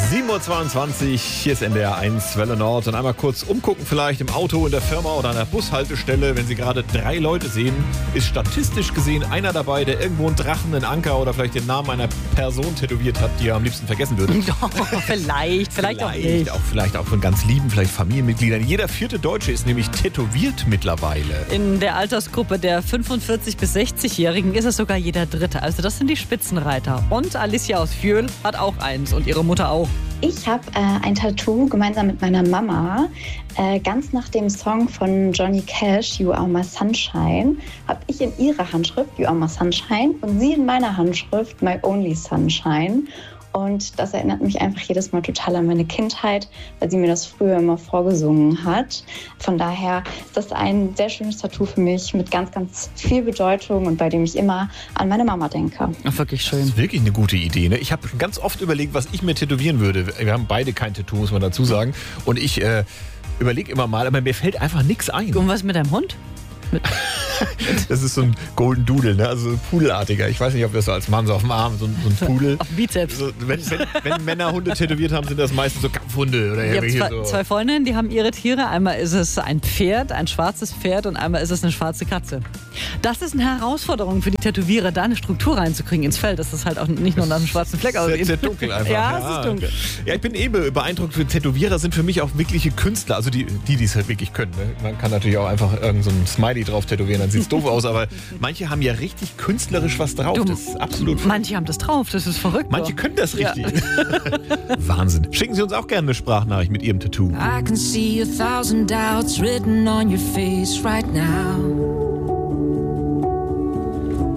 7.22 Uhr, hier ist NDR 1 Welle Nord. Und einmal kurz umgucken vielleicht im Auto, in der Firma oder an der Bushaltestelle. Wenn Sie gerade 3 Leute sehen, ist statistisch gesehen einer dabei, der irgendwo einen Drachen, einen Anker oder vielleicht den Namen einer Person tätowiert hat, die er am liebsten vergessen würde. Vielleicht auch nicht. Vielleicht auch von ganz lieben, vielleicht Familienmitgliedern. Jeder 4. Deutsche ist nämlich tätowiert mittlerweile. In der Altersgruppe der 45- bis 60-Jährigen ist es sogar jeder 3. Also das sind die Spitzenreiter. Und Alicia aus Fjöhl hat auch eins und ihre Mutter auch. Ich habe ein Tattoo gemeinsam mit meiner Mama, ganz nach dem Song von Johnny Cash, You Are My Sunshine, habe ich in ihrer Handschrift You Are My Sunshine und sie in meiner Handschrift My Only Sunshine. Und das erinnert mich einfach jedes Mal total an meine Kindheit, weil sie mir das früher immer vorgesungen hat. Von daher ist das ein sehr schönes Tattoo für mich mit ganz, ganz viel Bedeutung und bei dem ich immer an meine Mama denke. Ach, wirklich schön. Das ist wirklich eine gute Idee. Ne? Ich habe ganz oft überlegt, was ich mir tätowieren würde. Wir haben beide kein Tattoo, muss man dazu sagen. Und ich überlege immer mal, aber mir fällt einfach nichts ein. Und was mit deinem Hund? Das ist so ein Golden Doodle, ne? Also so ein Pudelartiger. Ich weiß nicht, ob wir das so als Mann so auf dem Arm, so ein Pudel. Auf dem Bizeps. So, wenn Männer Hunde tätowiert haben, sind das meistens so Kampfhunde. Oder ich habe zwei Freundinnen, die haben ihre Tiere. Einmal ist es ein Pferd, ein schwarzes Pferd und einmal ist es eine schwarze Katze. Das ist eine Herausforderung für die Tätowierer, da eine Struktur reinzukriegen ins Fell, dass das halt auch nicht nur nach einem schwarzen Fleck aussieht. Sehr dunkel einfach. Ja, es ist dunkel. Ja, ich bin beeindruckt. Tätowierer sind für mich auch wirkliche Künstler. Also die es halt wirklich können. Ne? Man kann natürlich auch einfach irgend so ein Smiley drauf tätowieren, dann sieht es doof aus. Aber manche haben ja richtig künstlerisch was drauf. Das ist absolut. Manche haben das drauf, das ist verrückt. Manche können das richtig. Ja. Wahnsinn. Schicken Sie uns auch gerne eine Sprachnachricht mit Ihrem Tattoo. I can see 1,000 doubts written on your face right now.